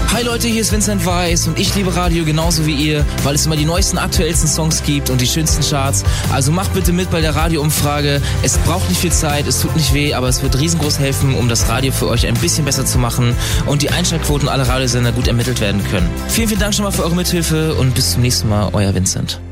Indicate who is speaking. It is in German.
Speaker 1: Hi Leute, hier ist Vincent Weiss und ich liebe Radio genauso wie ihr, weil es immer die neuesten, aktuellsten Songs gibt und die schönsten Charts. Also macht bitte mit bei der Radioumfrage. Es braucht nicht viel Zeit, es tut nicht weh, aber es wird riesengroß helfen, um das Radio für euch ein bisschen besser zu machen und die Einschaltquoten aller Radiosender gut ermittelt werden können. Vielen, vielen Dank schon mal für eure Mithilfe und bis zum nächsten Mal, euer Vincent.